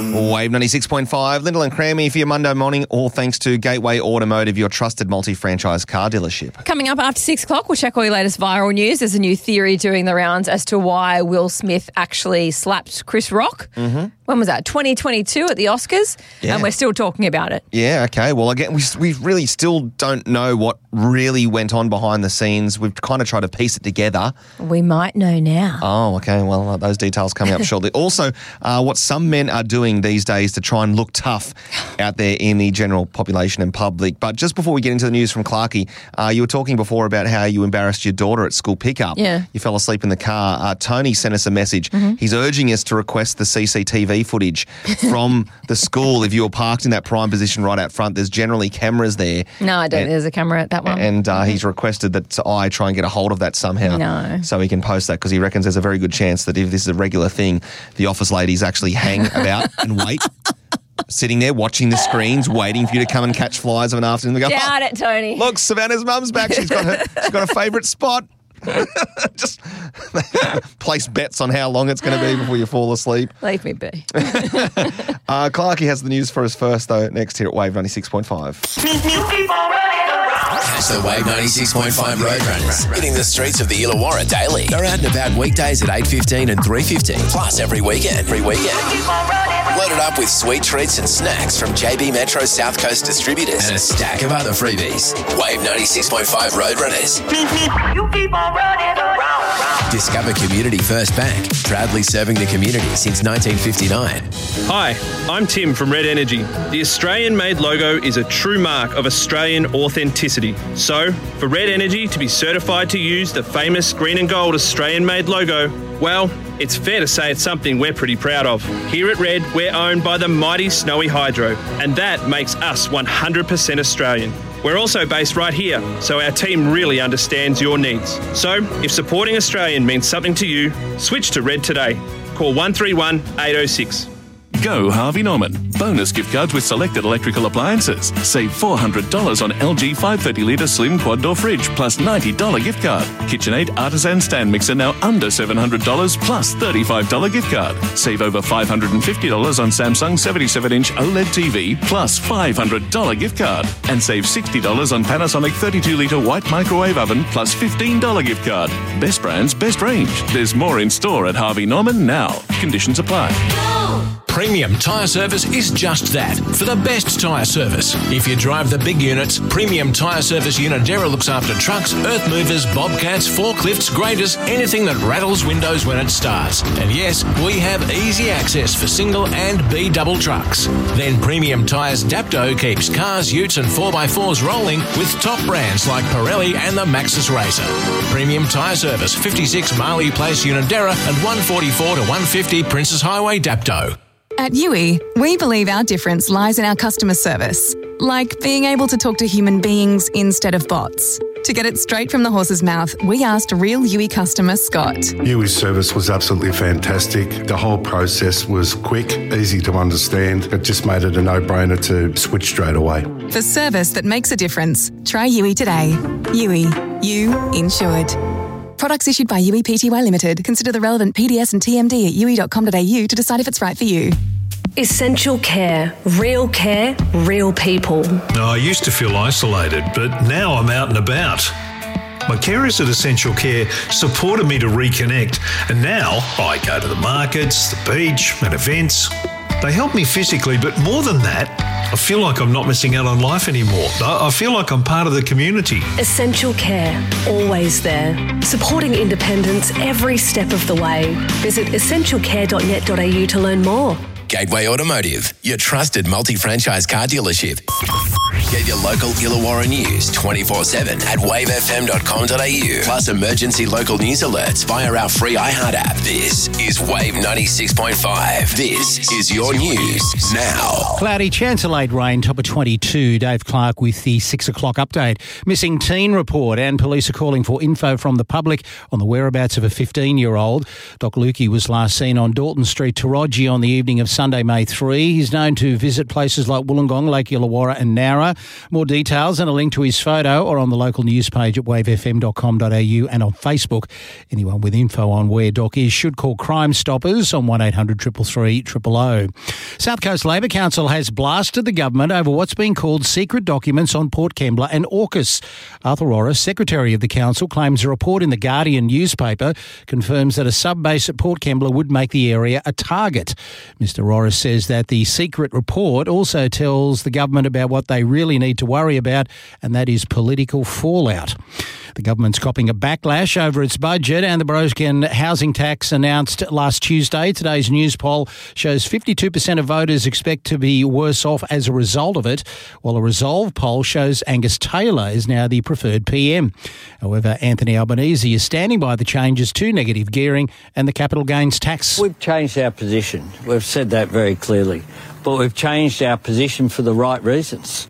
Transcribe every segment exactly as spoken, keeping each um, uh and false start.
Wave ninety-six point five, Lyndall and Crammy for your Monday morning, all thanks to Gateway Automotive, your trusted multi-franchise car dealership. Coming up after six o'clock, we'll check all your latest viral news. There's a new theory doing the rounds as to why Will Smith actually slapped Chris Rock. Mm-hmm. When was that? twenty twenty-two at the Oscars? Yeah. And we're still talking about it. Yeah, okay. Well, again, we, we really still don't know what really went on behind the scenes. We've kind of tried to piece it together. We might know now. Oh, okay. Well, uh, those details coming up shortly. Also, uh, what some men are doing these days to try and look tough out there in the general population and public. But just before we get into the news from Clarkie, uh, you were talking before about how you embarrassed your daughter at school pickup. Yeah. You fell asleep in the car. Uh, Tony sent us a message. Mm-hmm. He's urging us to request the C C T V footage from the school. If you were parked in that prime position right out front, there's generally cameras there. No, I don't and, think there's a camera at that one. And uh, he's requested that I try and get a hold of that somehow. No. So he can post that, because he reckons there's a very good chance that if this is a regular thing, the office ladies actually hang about and wait, sitting there watching the screens, waiting for you to come and catch flies of an afternoon. They go, Doubt oh, it, Tony. Look, Savannah's mum's back. She's got her, she's got a favourite spot. Just place bets on how long it's going to be before you fall asleep. Leave me be. uh, Clarkie has the news for us first, though, next here at Wave ninety-six point five. Catch the Wave ninety-six point five Roadrunners hitting the streets of the Illawarra daily. They're out and about weekdays at eight fifteen and three fifteen, plus every weekend. Every weekend. Loaded up with sweet treats and snacks from J B Metro South Coast Distributors and a stack of other freebies. Wave ninety-six point five Roadrunners. You keep on running around. Discover Community First Bank, proudly serving the community since nineteen fifty-nine. Hi, I'm Tim from Red Energy. The Australian-made logo is a true mark of Australian authenticity. So, for Red Energy to be certified to use the famous green and gold Australian-made logo, well, it's fair to say it's something we're pretty proud of. Here at Red, we're owned by the mighty Snowy Hydro, and that makes us one hundred percent Australian. We're also based right here, so our team really understands your needs. So, if supporting Australian means something to you, switch to Red today. Call one three one, eight oh six. Go Harvey Norman. Bonus gift cards with selected electrical appliances. Save four hundred dollars on L G five hundred thirty litre slim quad door fridge plus ninety dollars gift card. KitchenAid Artisan stand mixer now under seven hundred dollars plus thirty-five dollars gift card. Save over five hundred fifty dollars on Samsung seventy-seven inch OLED T V plus five hundred dollars gift card. And save sixty dollars on Panasonic thirty-two litre white microwave oven plus fifteen dollars gift card. Best brands, best range. There's more in store at Harvey Norman now. Conditions apply. Premium Tyre Service is just that, for the best tyre service. If you drive the big units, Premium Tyre Service Unidera looks after trucks, earth movers, bobcats, forklifts, graders, anything that rattles windows when it starts. And yes, we have easy access for single and B double trucks. Then Premium Tyres Dapto keeps cars, utes and four by fours rolling with top brands like Pirelli and the Maxxis Racer. Premium Tyre Service, fifty-six Marley Place Unidera and one forty-four to one fifty Princess Highway Dapto. At U I, we believe our difference lies in our customer service, like being able to talk to human beings instead of bots. To get it straight from the horse's mouth, we asked real U I customer Scott. U I's service was absolutely fantastic. The whole process was quick, easy to understand. It just made it a no-brainer to switch straight away. For service that makes a difference, try U I today. U I, you insured. Products issued by U I Pty Limited. Consider the relevant P D S and T M D at u i dot com dot a u to decide if it's right for you. Essential care. Real care, real people. I used to feel isolated, but now I'm out and about. My carers at Essential Care supported me to reconnect, and now I go to the markets, the beach, and events. They help me physically, but more than that, I feel like I'm not missing out on life anymore. I feel like I'm part of the community. Essential Care, always there. Supporting independence every step of the way. Visit essential care dot net dot a u to learn more. Gateway Automotive, your trusted multi-franchise car dealership. Get your local Illawarra news twenty-four seven at wave f m dot com dot a u. Plus emergency local news alerts via our free iHeart app. This is Wave ninety-six point five. This is your news now. Cloudy, chance of late rain, top of twenty-two. Dave Clark with the six o'clock update. Missing teen report, and police are calling for info from the public on the whereabouts of a fifteen-year-old. Doc Lukey was last seen on Dalton Street, Taraji, on the evening of Sunday, May third. He's known to visit places like Wollongong, Lake Illawarra and Nowra. More details and a link to his photo are on the local news page at wave f m dot com dot a u and on Facebook. Anyone with info on where Doc is should call Crime Stoppers on one eight hundred three three three zero zero. South Coast Labor Council has blasted the government over what's been called secret documents on Port Kembla and AUKUS. Arthur Orris, Secretary of the Council, claims a report in the Guardian newspaper confirms that a sub-base at Port Kembla would make the area a target. Mister Orris says that the secret report also tells the government about what they really need to worry about, and that is political fallout. The government's copping a backlash over its budget and the broken housing tax announced last Tuesday. Today's news poll shows fifty-two percent of voters expect to be worse off as a result of it, while a Resolve poll shows Angus Taylor is now the preferred P M. However, Anthony Albanese is standing by the changes to negative gearing and the capital gains tax. We've changed our position. We've said that very clearly. But we've changed our position for the right reasons.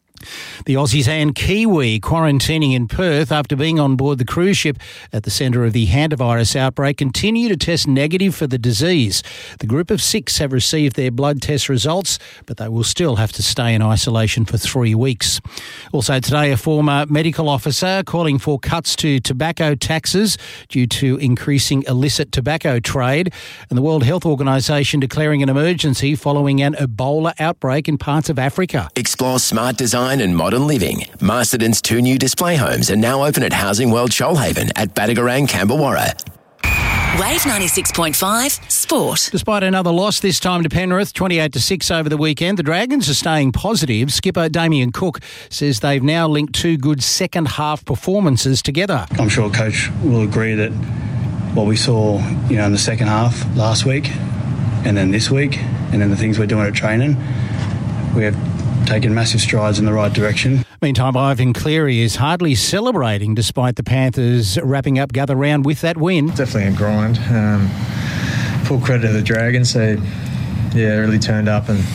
The Aussies and Kiwi quarantining in Perth after being on board the cruise ship at the centre of the hantavirus outbreak continue to test negative for the disease. The group of six have received their blood test results, but they will still have to stay in isolation for three weeks. Also today, a former medical officer calling for cuts to tobacco taxes due to increasing illicit tobacco trade, and the World Health Organisation declaring an emergency following an Ebola outbreak in parts of Africa. Explore smart design and modern living. Masterton's two new display homes are now open at Housing World Shoalhaven at Badagarang, Camberwarra. Wave ninety-six point five Sport. Despite another loss, this time to Penrith, twenty-eight to six over the weekend, the Dragons are staying positive. Skipper Damien Cook says they've now linked two good second-half performances together. I'm sure Coach will agree that what we saw, you know, in the second half last week and then this week and then the things we're doing at training, we have taken massive strides in the right direction. Meantime, Ivan Cleary is hardly celebrating despite the Panthers wrapping up Gather Round with that win. Definitely a grind. Um, full credit to the Dragons. They, yeah, really turned up and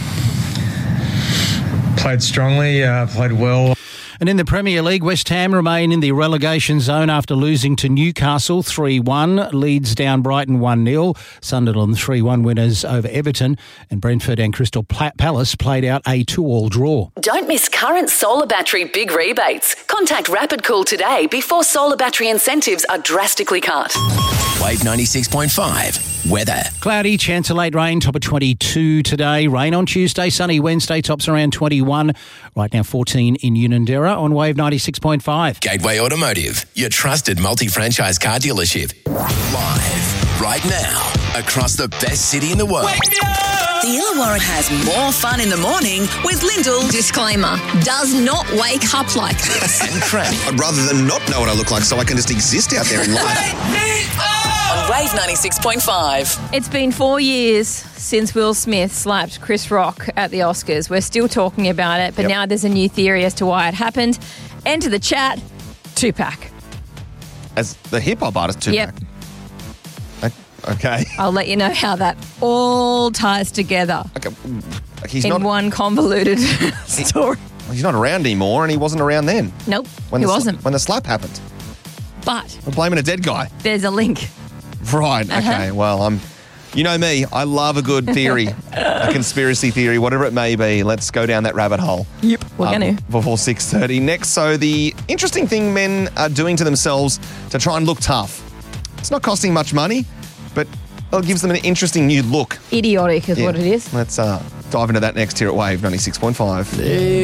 played strongly, uh, played well. And in the Premier League, West Ham remain in the relegation zone after losing to Newcastle three one. Leeds down Brighton one nil. Sunderland three one winners over Everton. And Brentford and Crystal Palace played out a two all draw. Don't miss current solar battery big rebates. Contact Rapid Cool today before solar battery incentives are drastically cut. Wave ninety-six point five. Weather. Cloudy, chance of late rain, top of twenty-two today. Rain on Tuesday, sunny Wednesday, tops around twenty-one. Right now fourteen in Unanderra on Wave ninety-six point five. Gateway Automotive, your trusted multi-franchise car dealership. Live, right now, across the best city in the world. The Illawarra has more fun in the morning with Lyndall. Disclaimer, does not wake up like this. And crap. I'd rather than not know what I look like so I can just exist out there in life. On Wave ninety-six point five. It's been four years since Will Smith slapped Chris Rock at the Oscars. We're still talking about it, but Yep. now there's a new theory as to why it happened. Enter the chat, Tupac. As the hip-hop artist, Tupac. Yep. Okay. I'll let you know how that all ties together Okay. He's in not. one convoluted story. He's not around anymore, and he wasn't around then. Nope, When he the, sla- wasn't. When the slap happened. But We're blaming a dead guy. there's a link. Right. Okay. Uh-huh. Well, I'm. You know me. I love a good theory, a conspiracy theory, whatever it may be. Let's go down that rabbit hole. Yep. We're Um, going to. Before six thirty. Next, so the interesting thing men are doing to themselves to try and look tough. It's not costing much money, but it gives them an interesting new look. Idiotic is Yeah. what it is. Let's uh, dive into that next here at Wave ninety-six point five.